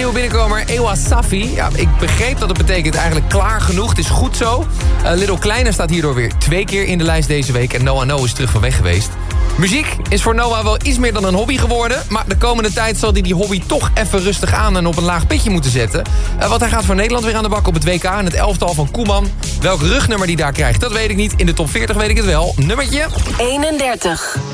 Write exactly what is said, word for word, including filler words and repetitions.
nieuwe binnenkomer, Ewa Safi. Ja, ik begreep dat het betekent eigenlijk klaar genoeg. Het is goed zo. Uh, Little Kleine staat hierdoor weer twee keer in de lijst deze week. En Noah No is terug van weg geweest. Muziek is voor Noah wel iets meer dan een hobby geworden. Maar de komende tijd zal hij die hobby toch even rustig aan en op een laag pitje moeten zetten. Uh, want hij gaat voor Nederland weer aan de bak op het W K en het elftal van Koeman. Welk rugnummer die daar krijgt, dat weet ik niet. In de top veertig weet ik het wel. Nummertje eenendertig.